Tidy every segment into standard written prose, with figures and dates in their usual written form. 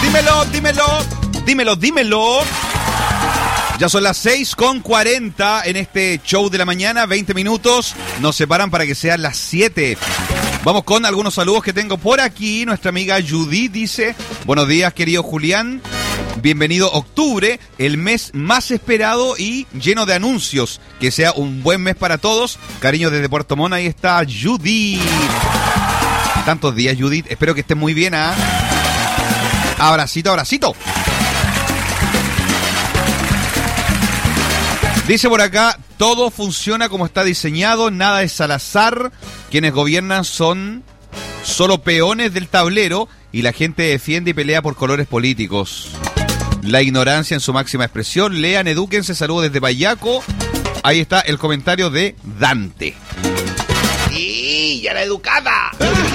Dímelo. Ya son las 6:40 en este show de la mañana, 20 minutos. Nos separan para que sean las 7. Vamos con algunos saludos que tengo por aquí. Nuestra amiga Judith dice: buenos días, querido Julián. Bienvenido octubre, el mes más esperado y lleno de anuncios. Que sea un buen mes para todos. Cariño desde Puerto Montt, ahí está Judith. Tantos días, Judith. Espero que estés muy bien, ¿ah? Abracito. Dice por acá: todo funciona como está diseñado, nada es al azar. Quienes gobiernan son solo peones del tablero y la gente defiende y pelea por colores políticos. La ignorancia en su máxima expresión. Lean, edúquense. Saludos desde Payaco. Ahí está el comentario de Dante. ¡Y ya la educada!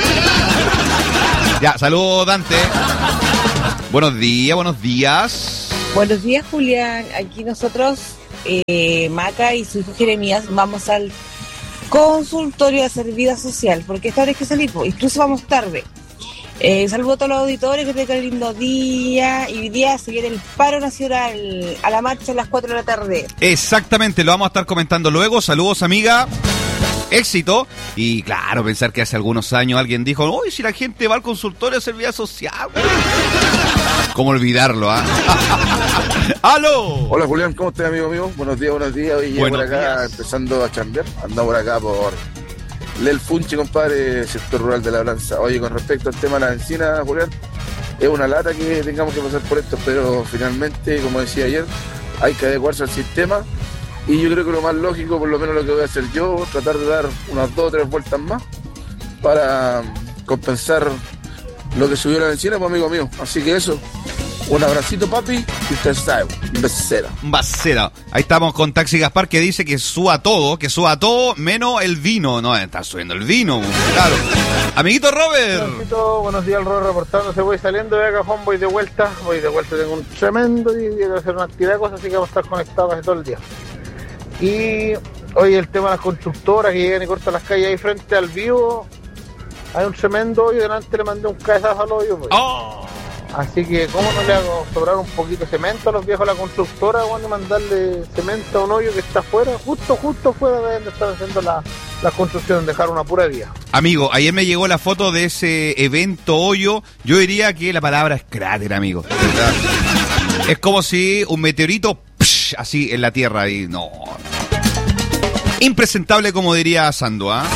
Ya, saludos, Dante. Buenos días. Buenos días, Julián. Aquí nosotros, Maca y su hijo Jeremías, vamos al consultorio de hacer vida social, porque esta hora hay que salir, incluso vamos tarde. Saludo a todos los auditores, que tengan un lindo día. Y hoy día se viene el paro nacional a la marcha a las 4 de la tarde. Exactamente, lo vamos a estar comentando luego. Saludos, amiga. Éxito. Y claro, pensar que hace algunos años alguien dijo: uy, si la gente va al consultorio a hacer vida social. ¿Cómo olvidarlo, ah? ¡Aló! Hola, Julián, ¿cómo estás, amigo mío? Buenos días. Hoy ya por acá días. Empezando a chambear. Andamos por acá por Lel Funchi, compadre, sector rural de La Lanza. Oye, con respecto al tema de la encina, Julián, es una lata que tengamos que pasar por esto, pero finalmente, como decía ayer, hay que adecuarse al sistema. Y yo creo que lo más lógico, por lo menos lo que voy a hacer yo, tratar de dar unas 2 o 3 vueltas más para compensar lo que subió la bencina, pues, amigo mío. Así que eso, un abracito, papi, y usted sabe, Becera. Ahí estamos con Taxi Gaspar, que dice que suba todo, menos el vino. No, está subiendo el vino, claro. Amiguito Robert. Buenos días, el Robert reportándose. Voy saliendo de cajón, voy de vuelta, tengo un tremendo día de hacer una actividad de cosas, así que vamos a estar conectados casi todo el día. Y hoy el tema de las constructoras que llegan y cortan las calles ahí frente al vivo, hay un tremendo hoyo, delante le mandé un cabezazo al hoyo, pues. ¡Oh! Así que, ¿cómo no le hago sobrar un poquito de cemento a los viejos de la constructora? Cuando mandarle cemento a un hoyo que está afuera, justo fuera de donde están haciendo la construcción, dejar una pura vía. Amigo, ayer me llegó la foto de ese evento hoyo. Yo diría que la palabra es cráter, amigo. Es como si un meteorito así en la tierra y no. Impresentable, como diría Sando, ¿ah?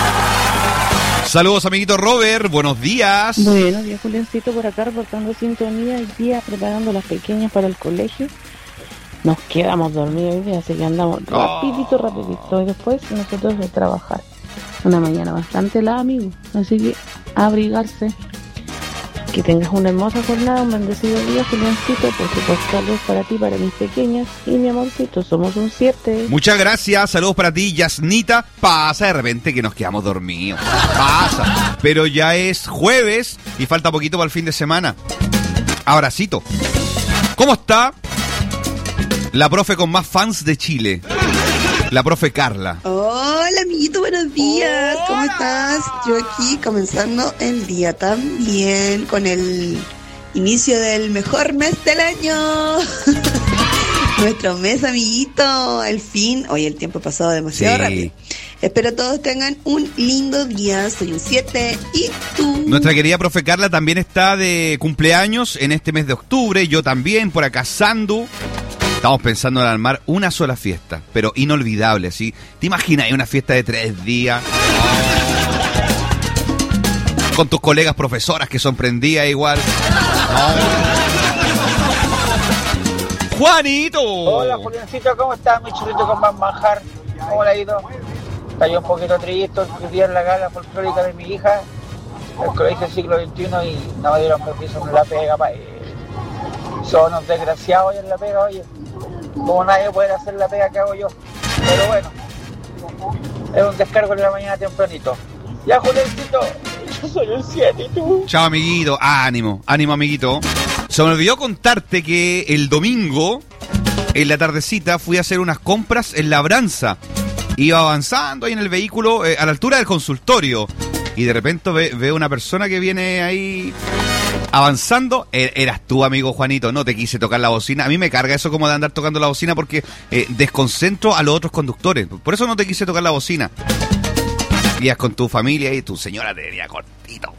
Saludos, amiguito Robert, buenos días. Buenos días, Juliancito, por acá reportando sintonía y día preparando a las pequeñas para el colegio. Nos quedamos dormidos hoy día, así que andamos rapidito. Y después nosotros de trabajar. Una mañana bastante helada, amigo. Así que abrigarse. Que tengas una hermosa jornada, un bendecido día, Juliancito. Por supuesto, saludos para ti, para mis pequeñas y mi amorcito. Somos un 7. Muchas gracias, saludos para ti, Yasnita. Pasa de repente que nos quedamos dormidos. Pasa. Pero ya es jueves y falta poquito para el fin de semana. Abracito. ¿Cómo está la profe con más fans de Chile? La profe Carla. Hola, amiguito, buenos días. Hola. ¿Cómo estás? Yo aquí comenzando el día también con el inicio del mejor mes del año. Nuestro mes, amiguito, al fin. Hoy el tiempo ha pasado demasiado rápido. Espero todos tengan un lindo día. Soy un 7 y tú. Nuestra querida profe Carla también está de cumpleaños en este mes de octubre. Yo también, por acá Sandu. Estamos pensando en armar una sola fiesta, pero inolvidable, ¿sí? ¿Te imaginas una fiesta de 3 días? Con tus colegas profesoras que son prendidas igual. ¡Juanito! Hola, Juliancito, ¿cómo estás? Mi churrito con más manjar. ¿Cómo le ha ido? Está yo un poquito triste, hoy día en la gala folclórica de mi hija, el colegio siglo XXI, y no me dieron permiso en la pega, pa. Son unos desgraciados en la pega, oye. Como nadie puede hacer la pega que hago yo. Pero bueno, es un descargo en la mañana tempranito. Ya, Juliancito, yo soy un 7 y tú. Chao, amiguito. Ánimo, amiguito. Se me olvidó contarte que el domingo, en la tardecita, fui a hacer unas compras en Labranza. Iba avanzando ahí en el vehículo, a la altura del consultorio. Y de repente veo una persona que viene ahí Avanzando, eras tú, amigo Juanito, no te quise tocar la bocina. A mí me carga eso como de andar tocando la bocina porque desconcentro a los otros conductores. Por eso no te quise tocar la bocina. Ibas con tu familia y tu señora te veía cortito.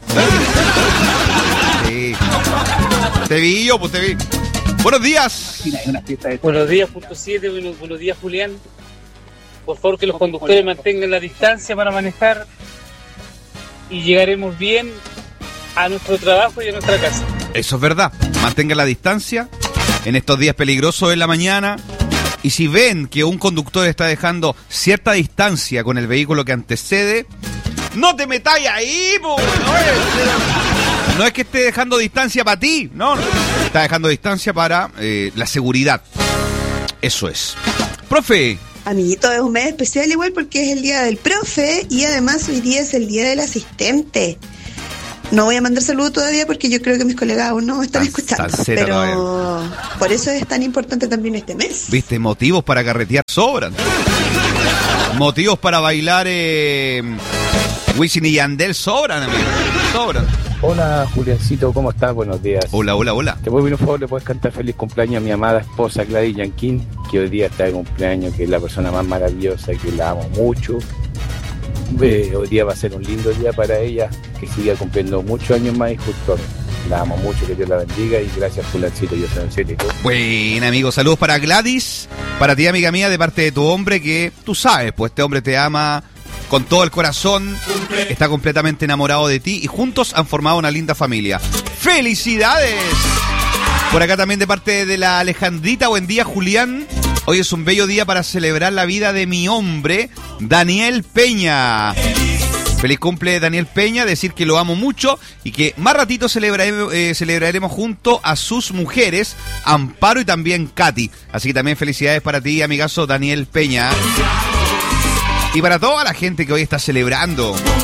Sí. Te vi yo, pues te vi. Buenos días. Buenos días, punto 7. Buenos días, Julián. Por favor, que los conductores mantengan la distancia para manejar y llegaremos bien a nuestro trabajo y a nuestra casa. Eso es verdad. Mantengan la distancia en estos días peligrosos de la mañana. Y si ven que un conductor está dejando cierta distancia con el vehículo que antecede, ¡no te metáis ahí, po! No es que esté dejando distancia para ti, no. Está dejando distancia para la seguridad. Eso es. Profe. Amiguito, es un mes especial igual porque es el día del profe y además hoy día es el día del asistente. No voy a mandar saludos todavía porque yo creo que mis colegas aún no me están escuchando. Pero todavía. Por eso es tan importante también este mes. Viste, motivos para carretear sobran. Motivos para bailar Wisin y Yandel sobran, amigo. Sobran. Hola, Juliancito, ¿cómo estás? Buenos días. Hola. Te voy a pedir un favor, ¿le puedes cantar feliz cumpleaños a mi amada esposa Gladys Yanquín, que hoy día está de cumpleaños, que es la persona más maravillosa, que la amo mucho. Hoy día va a ser un lindo día para ella, que siga cumpliendo muchos años más y justo. La amo mucho, que Dios la bendiga y gracias, Juliancito, yo soy en serio. Buen amigo, saludos para Gladys, para ti, amiga mía, de parte de tu hombre, que tú sabes, pues este hombre te ama con todo el corazón, está completamente enamorado de ti y juntos han formado una linda familia. ¡Felicidades! Por acá también de parte de la Alejandrita, buen día, Julián. Hoy es un bello día para celebrar la vida de mi hombre, Daniel Peña. Feliz cumple, Daniel Peña, decir que lo amo mucho y que más ratito celebraremos junto a sus mujeres, Amparo y también Katy. Así que también felicidades para ti, amigazo Daniel Peña. Y para toda la gente que hoy está celebrando